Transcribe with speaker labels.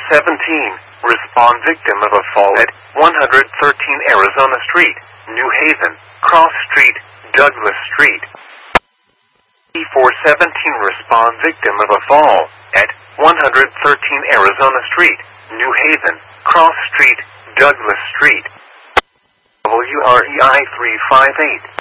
Speaker 1: Respond victim of a fall at 113 Arizona Street, New Haven, Cross Street, Douglas Street. E417 respond victim of a fall at 113 Arizona Street, New Haven, Cross Street, Douglas Street. WREI 358.